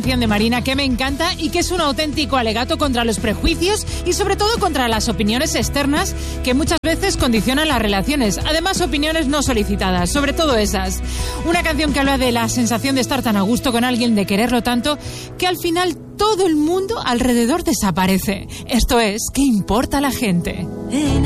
canción de Marina que me encanta y que es un auténtico alegato contra los prejuicios y sobre todo contra las opiniones externas que muchas veces condicionan las relaciones. Además, opiniones no solicitadas, sobre todo esas. Una canción que habla de la sensación de estar tan a gusto con alguien, de quererlo tanto, que al final todo el mundo alrededor desaparece. Esto es, ¿qué importa la gente?